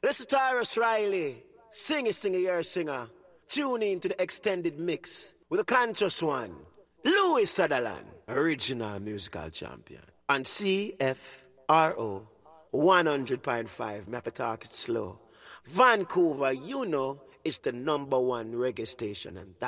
This is Tyrus Riley. Sing it, you're a singer. Tune in to the extended mix with a conscious one. Louis Sutherland, original musical champion. On CFRO 100.5, me have to talk it slow. Vancouver, you know, is the #1 reggae station, and that